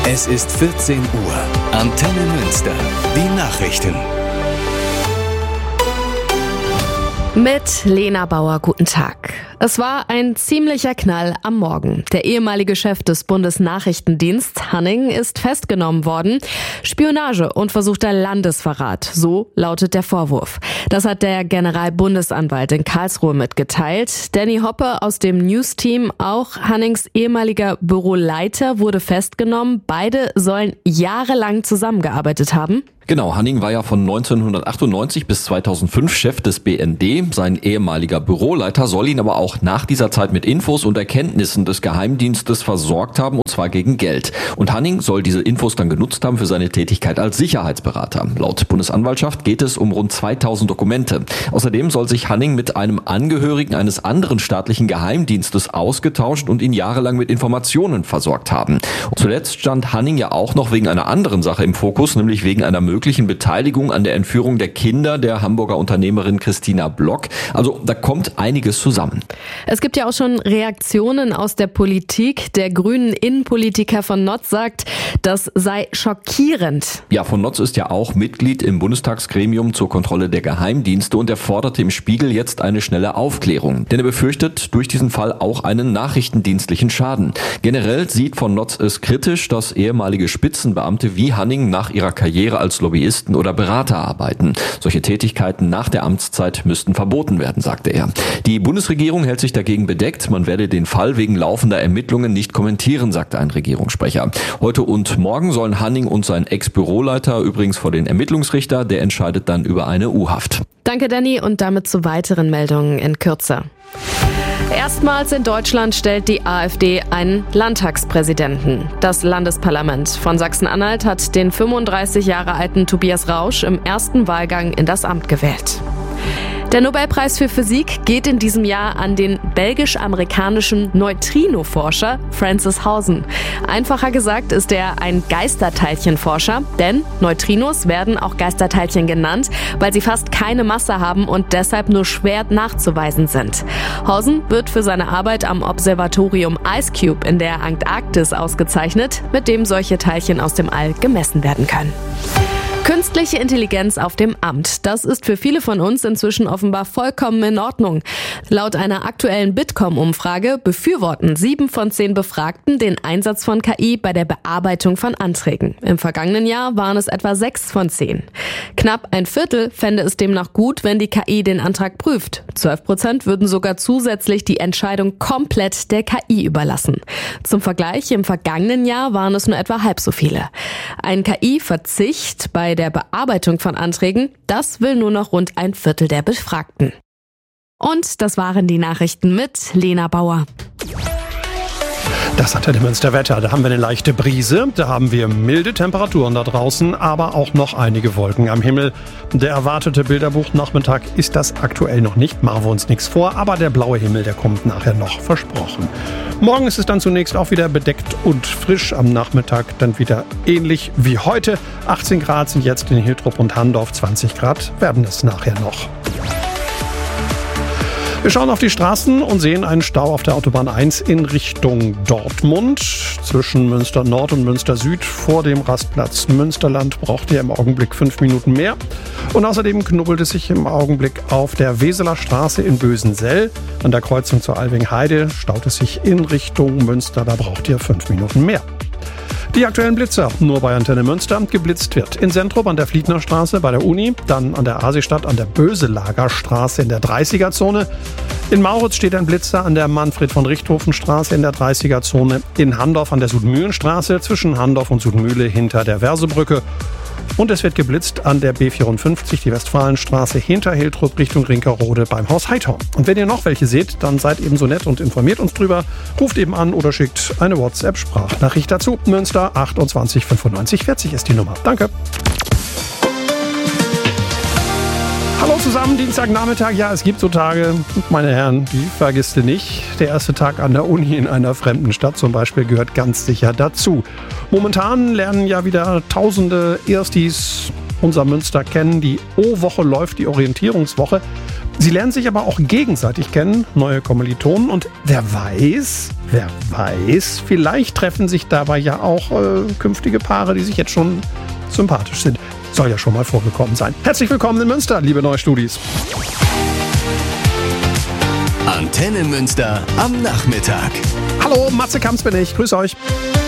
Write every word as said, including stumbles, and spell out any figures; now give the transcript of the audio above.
Es ist vierzehn Uhr. Antenne Münster. Die Nachrichten. Mit Lena Bauer, guten Tag. Es war ein ziemlicher Knall am Morgen. Der ehemalige Chef des Bundesnachrichtendiensts, Hanning, ist festgenommen worden. Spionage und versuchter Landesverrat, so lautet der Vorwurf. Das hat der Generalbundesanwalt in Karlsruhe mitgeteilt. Danny Hoppe aus dem News-Team, auch Hannings ehemaliger Büroleiter, wurde festgenommen. Beide sollen jahrelang zusammengearbeitet haben. Genau, Hanning war ja von neunzehnhundertachtundneunzig bis zweitausendfünf Chef des B N D. Sein ehemaliger Büroleiter soll ihn aber auch nach dieser Zeit mit Infos und Erkenntnissen des Geheimdienstes versorgt haben, und zwar gegen Geld. Und Hanning soll diese Infos dann genutzt haben für seine Tätigkeit als Sicherheitsberater. Laut Bundesanwaltschaft geht es um rund zweitausend Dokumente. Außerdem soll sich Hanning mit einem Angehörigen eines anderen staatlichen Geheimdienstes ausgetauscht und ihn jahrelang mit Informationen versorgt haben. Und zuletzt stand Hanning ja auch noch wegen einer anderen Sache im Fokus, nämlich wegen einer möglichen Beteiligung an der Entführung der Kinder der Hamburger Unternehmerin Christina Block. Also da kommt einiges zusammen. Es gibt ja auch schon Reaktionen aus der Politik. Der grünen Innenpolitiker von Notz sagt, das sei schockierend. Ja, von Notz ist ja auch Mitglied im Bundestagsgremium zur Kontrolle der Geheimdienste und er forderte im Spiegel jetzt eine schnelle Aufklärung. Denn er befürchtet durch diesen Fall auch einen nachrichtendienstlichen Schaden. Generell sieht von Notz es kritisch, dass ehemalige Spitzenbeamte wie Hanning nach ihrer Karriere als Lobbyisten oder Berater arbeiten. Solche Tätigkeiten nach der Amtszeit müssten verboten werden, sagte er. Die Bundesregierung hält sich dagegen bedeckt. Man werde den Fall wegen laufender Ermittlungen nicht kommentieren, sagte ein Regierungssprecher. Heute und morgen sollen Hanning und sein Ex-Büroleiter übrigens vor den Ermittlungsrichter. Der entscheidet dann über eine U-Haft. Danke, Danny, und damit zu weiteren Meldungen in Kürze. Erstmals in Deutschland stellt die AfD einen Landtagspräsidenten. Das Landesparlament von Sachsen-Anhalt hat den fünfunddreißig Jahre alten Tobias Rausch im ersten Wahlgang in das Amt gewählt. Der Nobelpreis für Physik geht in diesem Jahr an den belgisch-amerikanischen Neutrino-Forscher Francis Hausen. Einfacher gesagt ist er ein Geisterteilchenforscher, denn Neutrinos werden auch Geisterteilchen genannt, weil sie fast keine Masse haben und deshalb nur schwer nachzuweisen sind. Hausen wird für seine Arbeit am Observatorium IceCube in der Antarktis ausgezeichnet, mit dem solche Teilchen aus dem All gemessen werden können. Künstliche Intelligenz auf dem Amt. Das ist für viele von uns inzwischen offenbar vollkommen in Ordnung. Laut einer aktuellen Bitkom-Umfrage befürworten sieben von zehn Befragten den Einsatz von K I bei der Bearbeitung von Anträgen. Im vergangenen Jahr waren es etwa sechs von zehn. Knapp ein Viertel fände es demnach gut, wenn die K I den Antrag prüft. zwölf Prozent würden sogar zusätzlich die Entscheidung komplett der K I überlassen. Zum Vergleich, im vergangenen Jahr waren es nur etwa halb so viele. Ein K I-Verzicht bei der Bearbeitung von Anträgen, das will nur noch rund ein Viertel der Befragten. Und das waren die Nachrichten mit Lena Bauer. Das Antenne Münster Wetter. Da haben wir eine leichte Brise, da haben wir milde Temperaturen da draußen, aber auch noch einige Wolken am Himmel. Der erwartete Bilderbuch-Nachmittag ist das aktuell noch nicht, machen wir uns nichts vor, aber der blaue Himmel, der kommt nachher noch, versprochen. Morgen ist es dann zunächst auch wieder bedeckt und frisch, am Nachmittag dann wieder ähnlich wie heute. achtzehn Grad sind jetzt in Hiltrup und Handorf, zwanzig Grad werden es nachher noch. Wir schauen auf die Straßen und sehen einen Stau auf der Autobahn eins in Richtung Dortmund. Zwischen Münster Nord und Münster Süd vor dem Rastplatz Münsterland braucht ihr im Augenblick fünf Minuten mehr. Und außerdem knubbelt es sich im Augenblick auf der Weseler Straße in Bösensell. An der Kreuzung zur Alving-Heide staut es sich in Richtung Münster. Da braucht ihr fünf Minuten mehr. Die aktuellen Blitzer nur bei Antenne Münster. Geblitzt wird in Sentrup an der Fliednerstraße bei der Uni, dann an der Asistadt an der Böselagerstraße in der dreißiger-Zone. In Mauritz steht ein Blitzer an der Manfred-von-Richthofen-Straße in der dreißiger-Zone. In Handorf an der Südmühlenstraße zwischen Handorf und Südmühle hinter der Versebrücke. Und es wird geblitzt an der B vierundfünfzig, die Westfalenstraße hinter Hiltrup Richtung Rinkerode beim Haus Heidhorn. Und wenn ihr noch welche seht, dann seid eben so nett und informiert uns drüber. Ruft eben an oder schickt eine WhatsApp-Sprachnachricht dazu. Münster achtundzwanzig fünfundneunzig vierzig ist die Nummer. Danke. Hallo zusammen, Dienstagnachmittag. Ja, es gibt so Tage, meine Herren, die vergisst du nicht. Der erste Tag an der Uni in einer fremden Stadt zum Beispiel gehört ganz sicher dazu. Momentan lernen ja wieder tausende Erstis unser Münster kennen. Die O-Woche läuft, die Orientierungswoche. Sie lernen sich aber auch gegenseitig kennen, neue Kommilitonen. Und wer weiß, wer weiß, vielleicht treffen sich dabei ja auch äh, künftige Paare, die sich jetzt schon sympathisch sind. Soll ja schon mal vorgekommen sein. Herzlich willkommen in Münster, liebe Neustudis. Antenne Münster am Nachmittag. Hallo, Matze Kamps bin ich. Grüß euch.